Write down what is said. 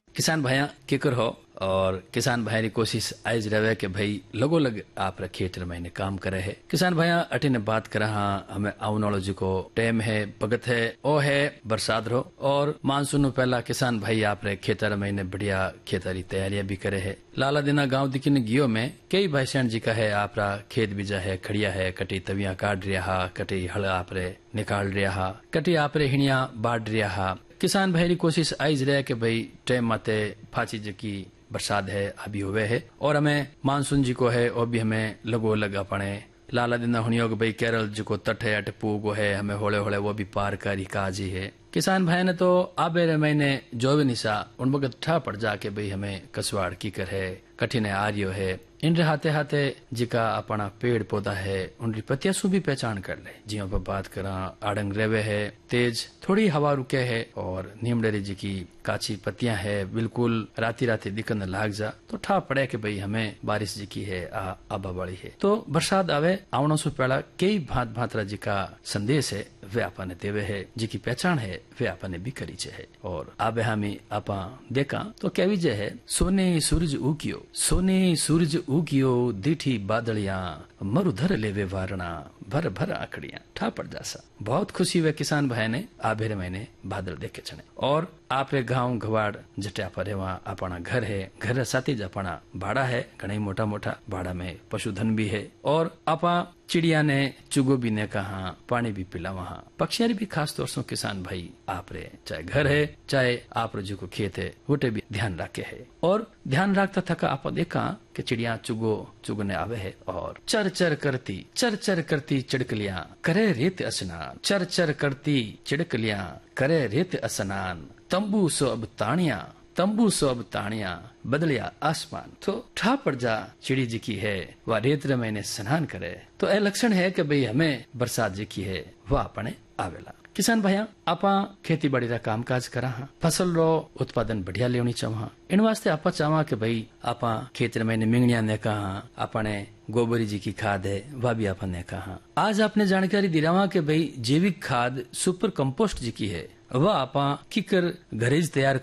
किसान भाइया केकर हो और किसान भाई री कोशिश आइज रहे कि भाई लगो लग आप खेत महीने काम करे है। किसान भाइया अटी ने बात करा हाँ हमें आने वालो जो टाइम है भगत है ओ है बरसात रो और मानसून पहला किसान भाई आप खेतर महीने बढ़िया खेतारी तैयारियां भी करे है। लाला दिना गांव दिखने गियो में कई भाईसैन जी का है आप खेत बीजा है खड़िया है कटी तविया काट रहा कटी हल आप निकाल रहा कटी आप हिणिया बाढ़ रहा। किसान भाई री कोशिश आइज रहे कि भाई टाइम माते फाची जी बरसात है अभी हुए है और हमें मानसून जी को है और भी हमें लगो लग अपने लाला दिन हुनियोग भाई केरल जी को तट है अटपू को है हमें होले होले वो भी पार करी काजी है। किसान भाई ने तो आबे महीने जो भी निशा उन वक्त ठा पड़ जाके भाई हमें कसवाड़ की कर है कठिन आर्यो है इन हाथे हाथे जिका अपना पेड़ पौधा है उनकी पतियासु भी पहचान कर ले। जियो पर बात करा आड़ंग रेवे है तेज थोड़ी हवा रुके है और नीमडेरी जी की काची पत्तियां है बिल्कुल राती राती दिखने लाग जा तो ठा पड़े कि भाई हमें बारिश जी की है आबा वाली है। तो बरसात आवे आवणों से पहला कई भांत भांतरा जी का संदेश है वे आपने देवे है जी की पहचान है वे आपने भी करी है। और आबे हमें आपा देखा तो क्या विजय है सोने सूरज उगियो सोने सूरज उगियो दीठी बादलिया मरुधर लेवे वारणा भर भर आखड़िया ठा पड़ जासा। बहुत खुशी हुए किसान भाई ने आभेर महीने बादल देखे छने और आपरे गांव घवाड़ जटिया पर वहाँ अपना घर है घर साथी ज अपना भाड़ा है घने मोटा मोटा भाड़ा में पशुधन भी है और आपा चिड़िया ने चुगो भी ने कहा पानी भी पिला वहाँ पक्षियां भी खास तौर से किसान भाई आप रे चाहे घर है चाहे आप जो को खेत है वोटे भी ध्यान रखे है और ध्यान रखता थका आप देखा कि चिड़िया चुगने आवे है और चर चर करती चिड़कलियां करे रेत स्नान चर चर करती चिड़कलियां करे रेत स्नान तंबू सो अब तानिया बदलिया आसमान। तो ठा पड़ जा चिड़ी जी की है वह रेत महीने स्नान करे तो यह लक्षण है कि भाई हमें बरसात जी की है वह अपने आवेला। किसान भाइया आपा खेती बाड़ी रा काम काज करा हाँ फसल रो उत्पादन बढ़िया लेनी चाहा इन वास्ते आपा चाहा कि भाई आपा खेत में मिंगनिया ने कहा अपने गोबरी जी की खाद है वह भी आपा ने कहा। आज आपने जानकारी दिलावा कि भाई जैविक खाद सुपर कंपोस्ट जी की है वह आपा किकर घरेज तैयार